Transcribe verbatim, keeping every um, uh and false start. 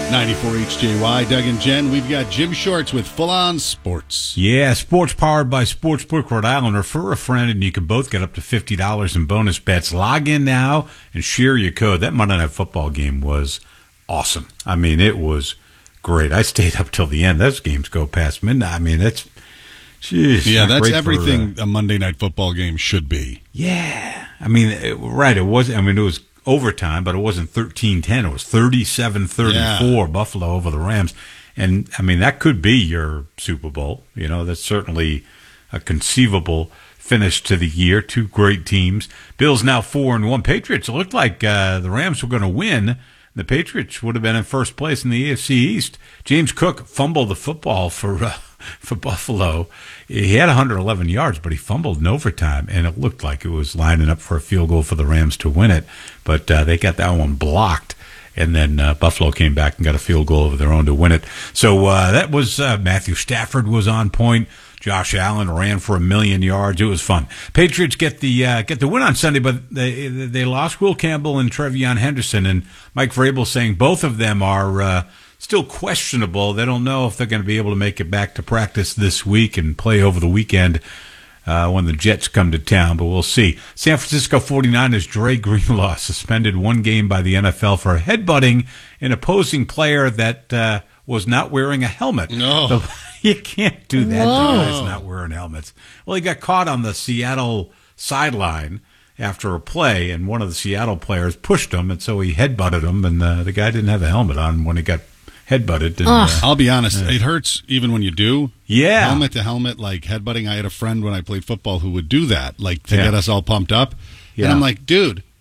ninety-four H J Y, Doug and Jen. We've got Jim Shorts with Full On Sports. Yeah, sports powered by Sportsbook Rhode Island. Refer a friend, and you can both get up to fifty dollars in bonus bets. Log in now and share your code. That Monday Night Football game was awesome. I mean, it was great. I stayed up till the end. Those games go past midnight. I mean, it's geez, yeah, that's everything for, uh, a Monday Night Football game should be. Yeah, I mean, it, right? It was. I mean, it was overtime, but it wasn't thirteen ten. It was thirty-seven thirty-four, yeah. Buffalo over the Rams. And, I mean, that could be your Super Bowl. You know, that's certainly a conceivable finish to the year. Two great teams. Bills now four and one. Patriots, it looked like uh, the Rams were going to win. The Patriots would have been in first place in the A F C East. James Cook fumbled the football for uh, for Buffalo. He had one hundred eleven yards, but he fumbled in overtime, and it looked like it was lining up for a field goal for the Rams to win it. But uh, they got that one blocked, and then uh, Buffalo came back and got a field goal of their own to win it. So uh, that was uh, Matthew Stafford was on point. Josh Allen ran for a million yards. It was fun. Patriots get the uh, get the win on Sunday, but they they lost Will Campbell and Trevion Henderson, and Mike Vrabel saying both of them are uh, still questionable. They don't know if they're going to be able to make it back to practice this week and play over the weekend uh, when the Jets come to town, but we'll see. San Francisco forty-niners Dre Greenlaw suspended one game by the N F L for headbutting an opposing player that uh, was not wearing a helmet. No. The, You can't do that Whoa. to guys not wearing helmets. Well, he got caught on the Seattle sideline after a play, and one of the Seattle players pushed him, and so he headbutted him, and uh, the guy didn't have a helmet on when he got headbutted. And, uh, I'll be honest, uh, it hurts even when you do. Yeah. Helmet to helmet, like headbutting. I had a friend when I played football who would do that, like to Yeah. get us all pumped up. Yeah. And I'm like, dude,